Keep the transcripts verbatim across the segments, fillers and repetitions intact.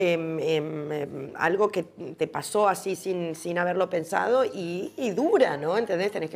Em, em, em, algo que te pasó así sin, sin haberlo pensado y, y dura, ¿no? ¿Entendés? Tenés que...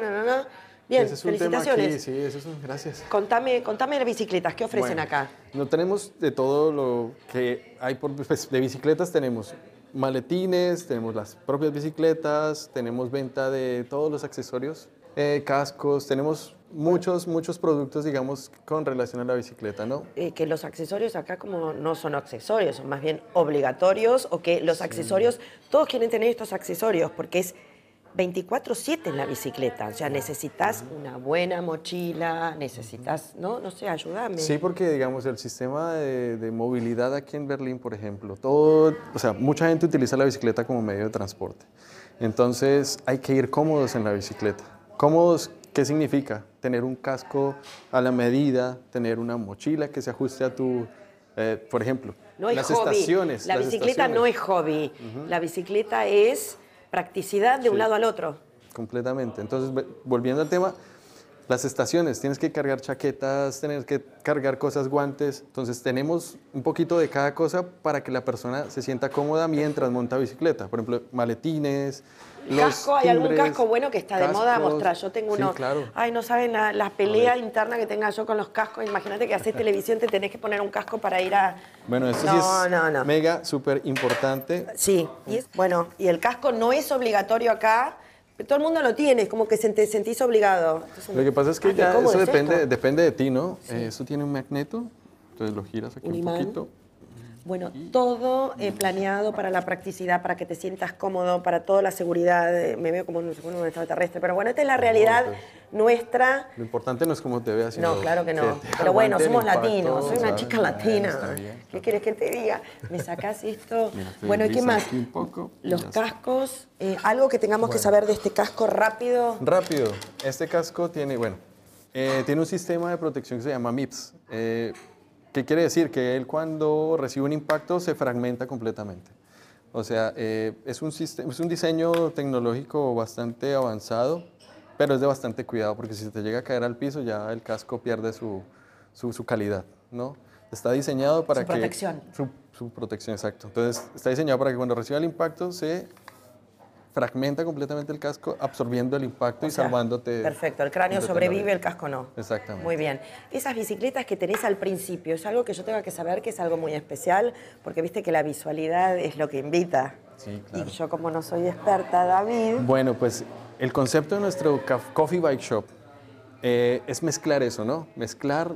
Bien, ese es un felicitaciones. Tema aquí, sí, eso es un... Gracias. Contame, contame las bicicletas, ¿qué ofrecen Bueno, acá? no tenemos de todo lo que hay por, pues, de bicicletas. Tenemos maletines, tenemos las propias bicicletas, tenemos venta de todos los accesorios, eh, cascos, tenemos muchos, muchos productos, digamos, con relación a la bicicleta, ¿no? Eh, que los accesorios acá como no son accesorios, son más bien obligatorios, o que los sí. accesorios, todos quieren tener estos accesorios porque es veinticuatro siete en la bicicleta, o sea, necesitas una buena mochila, necesitas, ¿no? No sé, ayúdame. Sí, porque, digamos, el sistema de, de movilidad aquí en Berlín, por ejemplo, todo, o sea, mucha gente utiliza la bicicleta como medio de transporte. Entonces, hay que ir cómodos en la bicicleta. ¿Cómodos qué significa? Tener un casco a la medida, tener una mochila que se ajuste a tu, eh, por ejemplo, no es las hobby. estaciones. La las bicicleta estaciones. no es hobby, uh-huh. La bicicleta es practicidad de sí. un lado al otro. Completamente. Entonces, volviendo al tema, las estaciones, tienes que cargar chaquetas, tienes que cargar cosas, guantes. Entonces, tenemos un poquito de cada cosa para que la persona se sienta cómoda mientras monta bicicleta. Por ejemplo, maletines, los ¿Casco? ¿Hay timbres, algún casco bueno que está cascos, de moda? Mostrar, yo tengo uno. Sí, claro. Ay, no saben la, la pelea interna que tenga yo con los cascos. Imagínate que haces televisión, te tenés que poner un casco para ir a... Bueno, esto no, sí es no, no. mega, súper importante. Sí, y es, bueno, y el casco no es obligatorio acá. Todo el mundo lo tiene, es como que te sentís obligado. Entonces, lo que pasa es que ya eso depende, depende de ti, ¿no? Sí. Eh, eso tiene un magneto, entonces lo giras aquí un, un poquito. Bueno, todo eh, planeado para la practicidad, para que te sientas cómodo, para toda la seguridad. Eh, me veo como un, un extraterrestre, pero bueno, esta es la realidad no, pues, nuestra. Lo importante no es cómo te veas, sino no, claro que no. Que pero bueno, somos impacto, latinos, soy una ¿sabes? chica latina. Está bien, está ¿Qué quieres que te diga? Me sacás esto. Mira, bueno, ¿y qué más? Un poco, Los cascos, eh, algo que tengamos bueno. que saber de este casco rápido. Rápido, este casco tiene, bueno, eh, tiene un sistema de protección que se llama M I P S. Eh, ¿Qué quiere decir? Que él cuando recibe un impacto se fragmenta completamente. O sea, eh, es, un sistema, es un diseño tecnológico bastante avanzado, pero es de bastante cuidado porque si se te llega a caer al piso ya el casco pierde su, su, su calidad, ¿no? Está diseñado para su que... Protección. Su, su protección, exacto. Entonces, está diseñado para que cuando reciba el impacto se fragmenta completamente el casco, absorbiendo el impacto o y sea, salvándote. Perfecto, el cráneo sobrevive, el casco no. Exactamente. Muy bien. Esas bicicletas que tenés al principio, ¿es algo que yo tenga que saber que es algo muy especial? Porque viste que la visualidad es lo que invita. Sí, claro. Y yo como no soy experta, David... Bueno, pues el concepto de nuestro Coffee Bike Shop eh, es mezclar eso, ¿no? Mezclar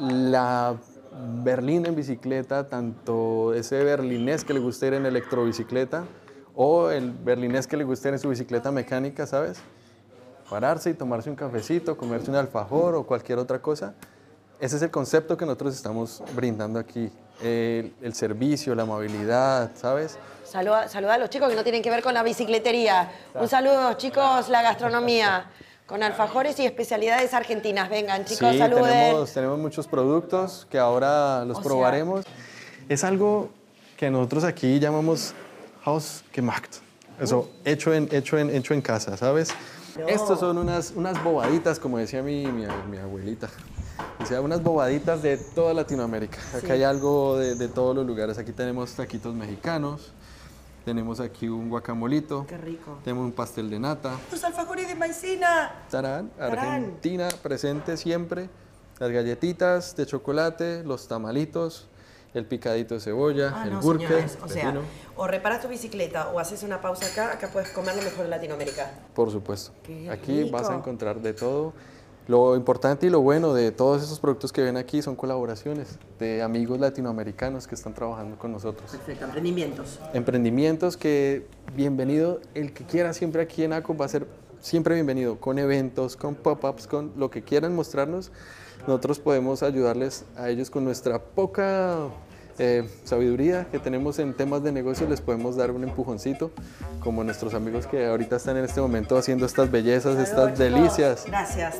la Berlín en bicicleta, tanto ese berlinés que le gusta ir en electrobicicleta, o el berlinés que le guste en su bicicleta mecánica, ¿sabes? Pararse y tomarse un cafecito, comerse un alfajor o cualquier otra cosa. Ese es el concepto que nosotros estamos brindando aquí. El, el servicio, la movilidad, ¿sabes? Saluda, saluda a los chicos que no tienen que ver con la bicicletería. Un saludo, chicos, la gastronomía. Con alfajores y especialidades argentinas. Vengan, chicos, sí, saluden. Tenemos, tenemos muchos productos que ahora los o probaremos. Sea... Es algo que nosotros aquí llamamos Hausgemacht, eso, hecho en, hecho en, hecho en casa, ¿sabes? No. Estos son unas, unas bobaditas, como decía mi, mi, mi abuelita, decía, unas bobaditas de toda Latinoamérica. Sí. Acá hay algo de, de todos los lugares. Aquí tenemos taquitos mexicanos, tenemos aquí un guacamolito. Qué rico. Tenemos un pastel de nata. ¡Tus alfajores de maicena! Tarán, Argentina, presente siempre. Las galletitas de chocolate, los tamalitos, el picadito de cebolla, ah, el no, gurke. Señores. O sea, o reparas tu bicicleta o haces una pausa acá, acá puedes comer lo mejor de Latinoamérica. Por supuesto. Qué aquí rico. Vas a encontrar de todo. Lo importante y lo bueno de todos esos productos que ven aquí son colaboraciones de amigos latinoamericanos que están trabajando con nosotros. Perfecto, emprendimientos. Emprendimientos que, bienvenido, el que quiera siempre aquí en ACO va a ser siempre bienvenido, con eventos, con pop-ups, con lo que quieran mostrarnos. Nosotros podemos ayudarles a ellos con nuestra poca eh, sabiduría que tenemos en temas de negocio, les podemos dar un empujoncito, como nuestros amigos que ahorita están en este momento haciendo estas bellezas, Salud, estas chicos. delicias. Gracias.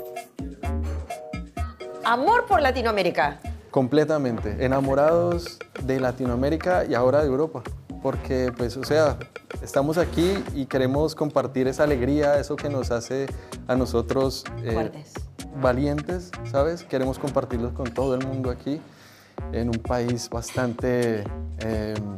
Amor por Latinoamérica. Completamente, enamorados de Latinoamérica y ahora de Europa, porque pues, o sea, estamos aquí y queremos compartir esa alegría, eso que nos hace a nosotros eh, fuertes, valientes, ¿sabes? Queremos compartirlos con todo el mundo aquí, en un país bastante... Eh,